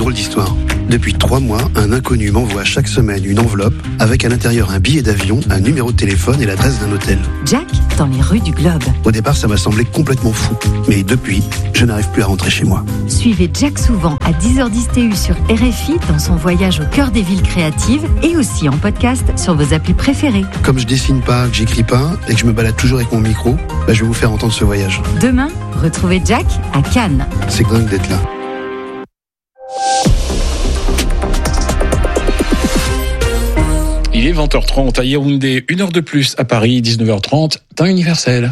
drôle d'histoire. Depuis 3 mois, un inconnu m'envoie chaque semaine une enveloppe avec à l'intérieur un billet d'avion, un numéro de téléphone et l'adresse d'un hôtel. Jack, dans les rues du Globe. Au départ, ça m'a semblé complètement fou. Mais depuis, je n'arrive plus à rentrer chez moi. Suivez Jack souvent à 10h10 TU sur RFI dans son voyage au cœur des villes créatives et aussi en podcast sur vos applis préférées. Comme je dessine pas, que j'écris pas et que je me balade toujours avec mon micro, je vais vous faire entendre ce voyage. Demain, retrouvez Jack à Cannes. C'est dingue d'être là. Il est 20h30 à Yaoundé, 1 heure de plus à Paris, 19h30, temps universel.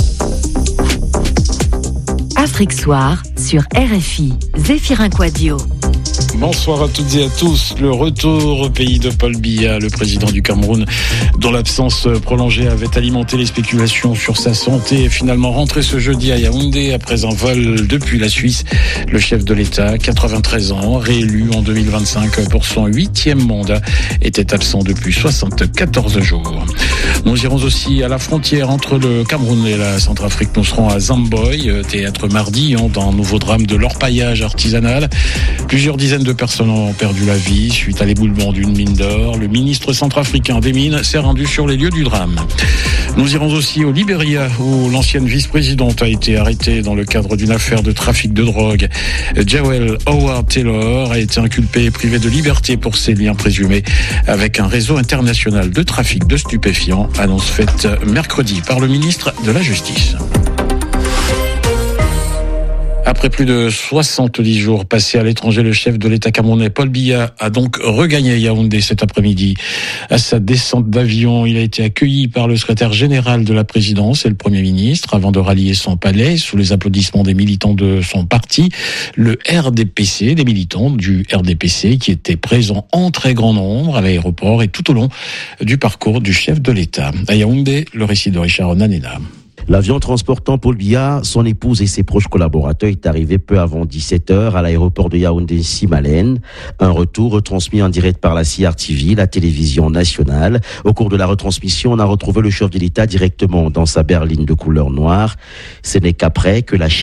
Afrique Soir sur RFI, Zéphirin Quadio. Bonsoir à toutes et à tous. Le retour au pays de Paul Biya, le président du Cameroun, dont l'absence prolongée avait alimenté les spéculations sur sa santé, est finalement rentré ce jeudi à Yaoundé après un vol depuis la Suisse. Le chef de l'État, 93 ans, réélu en 2025 pour son 8e mandat, était absent depuis 74 jours. Nous irons aussi à la frontière entre le Cameroun et la Centrafrique. Nous serons à Zamboy, théâtre mardi d'un nouveau drame de l'orpaillage artisanal. Plusieurs dizaines de personnes ont perdu la vie suite à l'éboulement d'une mine d'or. Le ministre centrafricain des Mines s'est rendu sur les lieux du drame. Nous irons aussi au Libéria où l'ancienne vice-présidente a été arrêtée dans le cadre d'une affaire de trafic de drogue. Jawel Howard Taylor a été inculpé et privé de liberté pour ses liens présumés avec un réseau international de trafic de stupéfiants. Annonce faite mercredi par le ministre de la Justice. Après plus de 70 jours passés à l'étranger, le chef de l'État camerounais, Paul Biya, a donc regagné Yaoundé cet après-midi. À sa descente d'avion, il a été accueilli par le secrétaire général de la présidence et le Premier ministre avant de rallier son palais sous les applaudissements des militants de son parti, le RDPC, des militants du RDPC qui étaient présents en très grand nombre à l'aéroport et tout au long du parcours du chef de l'État. À Yaoundé, le récit de Richard Onanena. L'avion transportant Paul Biya, son épouse et ses proches collaborateurs est arrivé peu avant 17h à l'aéroport de Yaoundé-Simalène. Un retour retransmis en direct par la CRTV, la télévision nationale. Au cours de la retransmission, on a retrouvé le chef de l'État directement dans sa berline de couleur noire. Ce n'est qu'après que la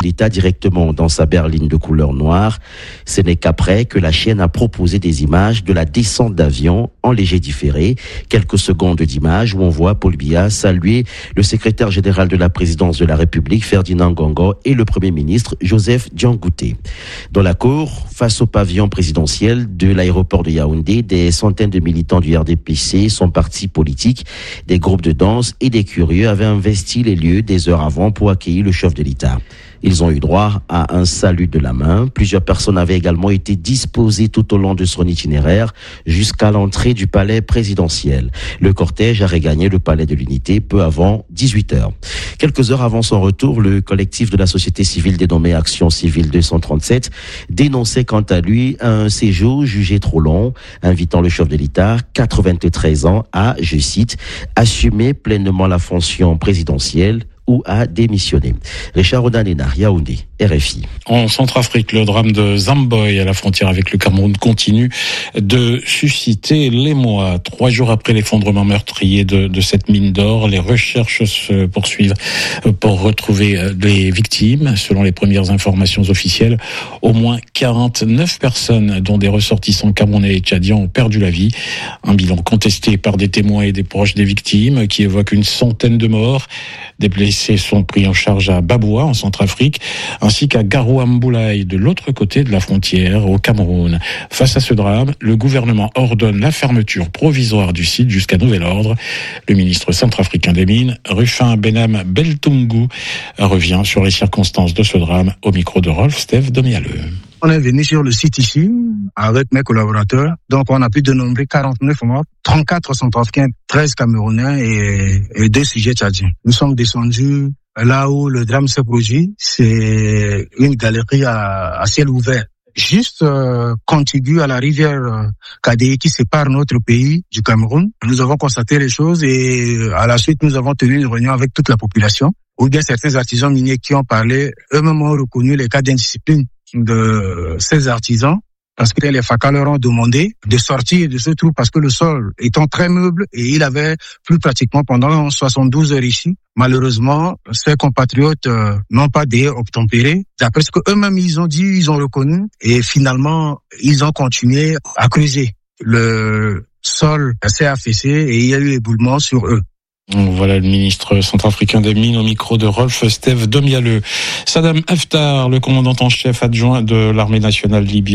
chaîne a proposé des images de la descente d'avion en léger différé. Quelques secondes d'images où on voit Paul Biya saluer le secrétaire général de la présidence de la République, Ferdinand Ngongo, et le Premier ministre, Joseph Diangouté. Dans la cour, face au pavillon présidentiel de l'aéroport de Yaoundé, des centaines de militants du RDPC, son parti politique, des groupes de danse et des curieux avaient investi les lieux des heures avant pour accueillir le chef de l'État. Ils ont eu droit à un salut de la main. Plusieurs personnes avaient également été disposées tout au long de son itinéraire jusqu'à l'entrée du palais présidentiel. Le cortège a regagné le palais de l'Unité peu avant 18h. Quelques heures avant son retour, le collectif de la société civile dénommé Action Civile 237 dénonçait quant à lui un séjour jugé trop long, invitant le chef de l'État, 93 ans, à, je cite, assumer pleinement la fonction présidentielle ou à démissionner. Richard Onanena, Yaoundé, RFI. En Centrafrique, le drame de Zamboy à la frontière avec le Cameroun continue de susciter l'émoi. 3 jours après l'effondrement meurtrier de cette mine d'or, les recherches se poursuivent pour retrouver les victimes. Selon les premières informations officielles, au moins 49 personnes, dont des ressortissants camerounais et tchadiens, ont perdu la vie. Un bilan contesté par des témoins et des proches des victimes qui évoque une centaine de morts. Des blessés sont pris en charge à Baboua, en Centrafrique, ainsi qu'à Garou-Amboulaye, de l'autre côté de la frontière, au Cameroun. Face à ce drame, le gouvernement ordonne la fermeture provisoire du site jusqu'à nouvel ordre. Le ministre centrafricain des Mines, Rufin Benam Beltungu, revient sur les circonstances de ce drame au micro de Rolf Steve Domialeux. On est venu sur le site ici avec mes collaborateurs. Donc, on a pu dénombrer 49 morts, 34 centrafricains, 13 camerounais et 2 sujets tchadiens. Nous sommes descendus là où le drame s'est produit. C'est une galerie à ciel ouvert. Juste contigu à la rivière Kadéi qui sépare notre pays du Cameroun. Nous avons constaté les choses et à la suite, nous avons tenu une réunion avec toute la population. Ou bien certains artisans miniers qui ont parlé, eux-mêmes ont reconnu les cas d'indiscipline de ces artisans parce que les FACA leur ont demandé de sortir de ce trou parce que le sol étant très meuble et il avait plu pratiquement pendant 72 heures ici. Malheureusement, ces compatriotes n'ont pas des obtempérés. D'après ce qu'eux-mêmes ils ont dit, ils ont reconnu, et finalement, ils ont continué à creuser. Le sol s'est affaissé et il y a eu éboulement sur eux. Voilà le ministre centrafricain des Mines au micro de Rolf Steve Domiale. Saddam Haftar, le commandant en chef adjoint de l'armée nationale libyenne,